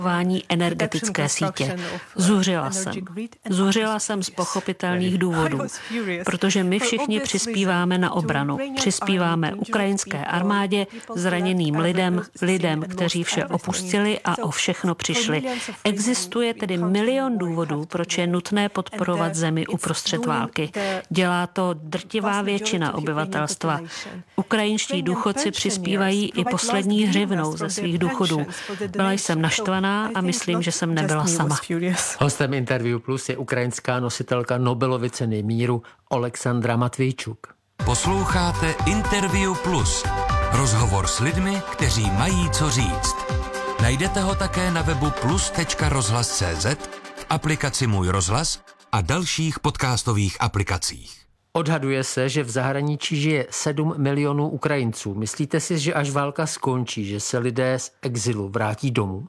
energetické sítě. Zuřila jsem z pochopitelných důvodů, protože my všichni přispíváme na obranu. Přispíváme ukrajinské armádě, zraněným lidem, kteří vše opustili a o všechno přišli. Existuje tedy milion důvodů, proč je nutné podporovat zemi uprostřed války. Dělá to drtivá většina obyvatelstva. Ukrajinští důchodci přispívají i poslední hřivnou ze svých důchodů. Byla jsem naštvaná a myslím, že jsem nebyla sama. Hostem Interview Plus je ukrajinská nositelka Nobelovy ceny míru Oleksandra Matvíčuk. Posloucháte Interview Plus. Rozhovor s lidmi, kteří mají co říct. Najdete ho také na webu plus.rozhlas.cz, v aplikaci Můj rozhlas a dalších podcastových aplikacích. Odhaduje se, že v zahraničí žije 7 milionů Ukrajinců. Myslíte si, že až válka skončí, že se lidé z exilu vrátí domů?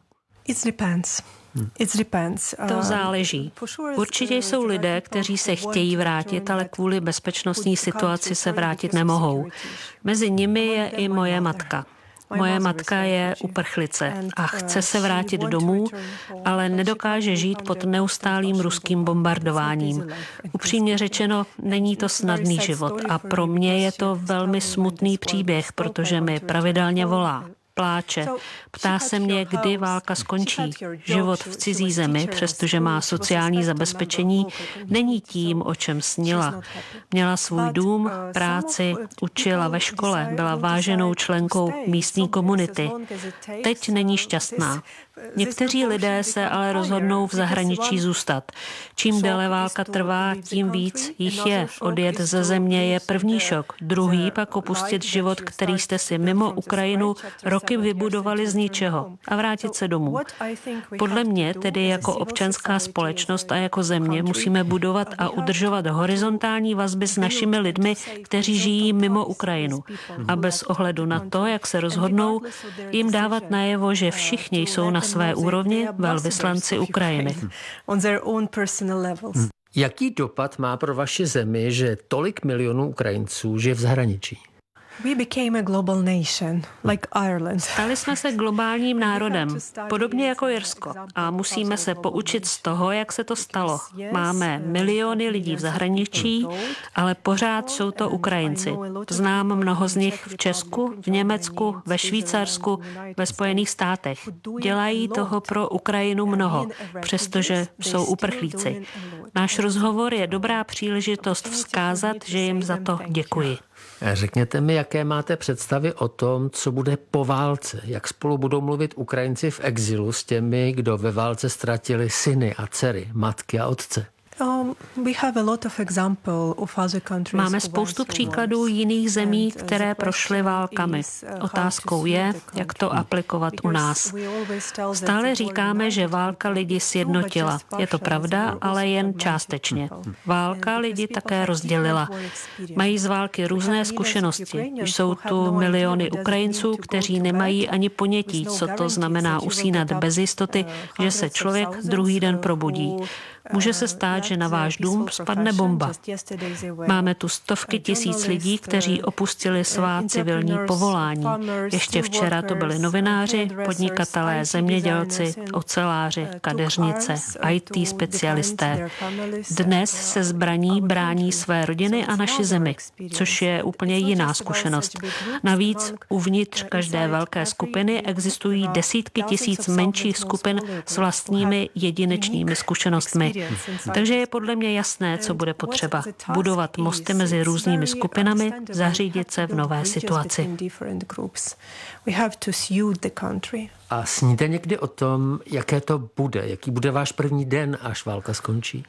To záleží. Určitě jsou lidé, kteří se chtějí vrátit, ale kvůli bezpečnostní situaci se vrátit nemohou. Mezi nimi je i moje matka. Moje matka je uprchlice a chce se vrátit domů, ale nedokáže žít pod neustálým ruským bombardováním. Upřímně řečeno, není to snadný život a pro mě je to velmi smutný příběh, protože mi pravidelně volá. Pláče. Ptá se mě, kdy válka skončí. Život v cizí zemi, přestože má sociální zabezpečení, není tím, o čem snila. Měla svůj dům, práci, učila ve škole, byla váženou členkou místní komunity. Teď není šťastná. Někteří lidé se ale rozhodnou v zahraničí zůstat. Čím déle válka trvá, tím víc jich je. Odjet ze země je první šok. Druhý pak opustit život, který jste si mimo Ukrajinu roky vybudovali z ničeho a vrátit se domů. Podle mě tedy jako občanská společnost a jako země musíme budovat a udržovat horizontální vazby s našimi lidmi, kteří žijí mimo Ukrajinu. A bez ohledu na to, jak se rozhodnou, jim dávat najevo, že všichni jsou na své úrovni velvyslanci Ukrajiny. Jaký dopad má pro vaši zemi, že tolik milionů Ukrajinců žije v zahraničí? Stali jsme se globálním národem, podobně jako Irsko, a musíme se poučit z toho, jak se to stalo. Máme miliony lidí v zahraničí, ale pořád jsou to Ukrajinci. Znám mnoho z nich v Česku, v Německu, ve Švýcarsku, ve Spojených státech. Dělají toho pro Ukrajinu mnoho, přestože jsou uprchlíci. Náš rozhovor je dobrá příležitost vzkázat, že jim za to děkuji. Řekněte mi, jaké máte představy o tom, co bude po válce, jak spolu budou mluvit Ukrajinci v exilu s těmi, kdo ve válce ztratili syny a dcery, matky a otce. Máme spoustu příkladů jiných zemí, které prošly válkami. Otázkou je, jak to aplikovat u nás. Stále říkáme, že válka lidi sjednotila. Je to pravda, ale jen částečně. Válka lidi také rozdělila. Mají z války různé zkušenosti. Jsou tu miliony Ukrajinců, kteří nemají ani ponětí, co to znamená usínat bez jistoty, že se člověk druhý den probudí. Může se stát, že na váš dům spadne bomba. Máme tu stovky tisíc lidí, kteří opustili svá civilní povolání. Ještě včera to byli novináři, podnikatelé, zemědělci, oceláři, kadeřnice, IT specialisté. Dnes se zbraní brání své rodiny a naši zemi, což je úplně jiná zkušenost. Navíc uvnitř každé velké skupiny existují desítky tisíc menších skupin s vlastními jedinečnými zkušenostmi. Takže je podle mě jasné, co bude potřeba. Budovat mosty mezi různými skupinami, zařídit se v nové situaci. A sníte někdy o tom, jaké to bude? Jaký bude váš první den, až válka skončí?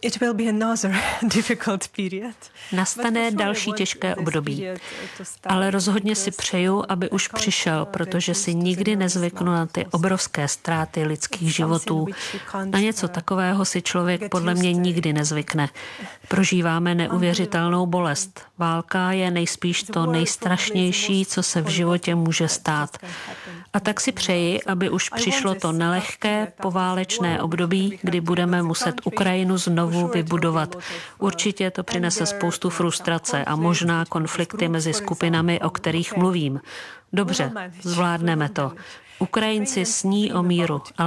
Nastane další těžké období, ale rozhodně si přeju, aby už přišel, protože si nikdy nezvyknu na ty obrovské ztráty lidských životů. Na něco takového si člověk podle mě nikdy nezvykne. Prožíváme neuvěřitelnou bolest. Válka je nejspíš to nejstrašnější, co se v životě může stát. A tak si přeji, aby už přišlo to nelehké poválečné období, kdy budeme muset Ukrajinu znovu vybudovat. Určitě to přinese spoustu frustrace a možná konflikty mezi skupinami, o kterých mluvím. Dobře, zvládneme to. Ukrajinci sní o míru,